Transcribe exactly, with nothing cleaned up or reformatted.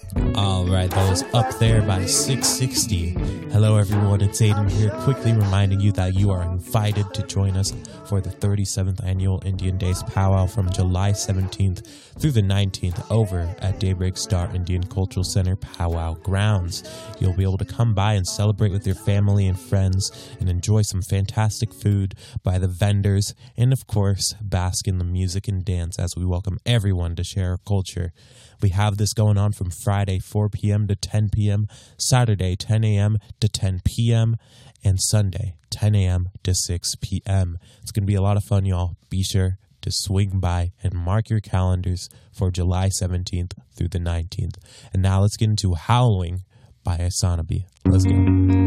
All right, that was Up There by six sixty. Hello, everyone. It's Aiden here, quickly reminding you that you are invited to join us for the thirty-seventh Annual Indian Days Powwow from July seventeenth through the nineteenth over at Daybreak Star Indian Cultural Center Powwow Grounds. You'll be able to come by and celebrate with your family and friends and enjoy some fantastic food by the vendors and, of course, bask in the music and dance as we welcome everyone to share our culture. We have this going on from Friday four p.m. to ten p.m., Saturday ten a.m. to ten p.m., and Sunday ten a.m. to six p.m. It's going to be a lot of fun, y'all. Be sure to swing by and mark your calendars for July seventeenth through the nineteenth. And now let's get into Howling by Asanabi. Let's go.